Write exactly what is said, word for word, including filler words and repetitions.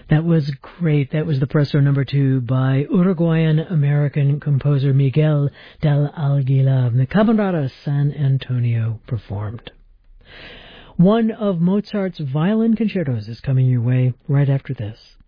That was great. That was the Presto number two by Uruguayan-American composer Miguel del Aguilar. The Camerata San Antonio performed. One of Mozart's violin concertos is coming your way right after this.